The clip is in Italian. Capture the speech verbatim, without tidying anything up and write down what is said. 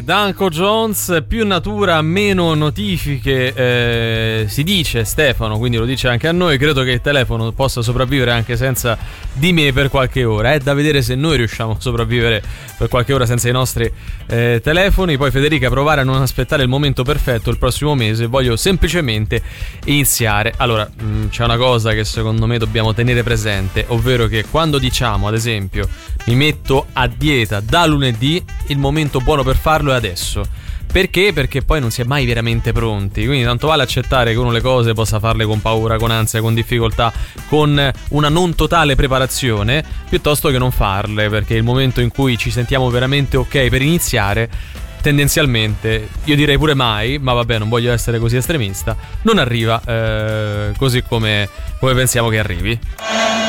Danko Jones, più natura, meno notifiche, eh, si dice Stefano, quindi lo dice anche a noi. Credo che il telefono possa sopravvivere anche senza di me per qualche ora. È da vedere se noi riusciamo a sopravvivere per qualche ora senza i nostri eh, telefoni. Poi Federica, provare a non aspettare il momento perfetto il prossimo mese, voglio semplicemente iniziare. Allora, mh, c'è una cosa che secondo me dobbiamo tenere presente, ovvero che quando diciamo, ad esempio, mi metto a dieta da lunedì, il momento buono per farlo è adesso. Perché? Perché poi non si è mai veramente pronti. Quindi tanto vale accettare che uno le cose possa farle con paura, con ansia, con difficoltà, con una non totale preparazione, piuttosto che non farle, perché il momento in cui ci sentiamo veramente ok per iniziare, tendenzialmente, io direi pure mai, ma vabbè, non voglio essere così estremista, non arriva eh, così come, come pensiamo che arrivi.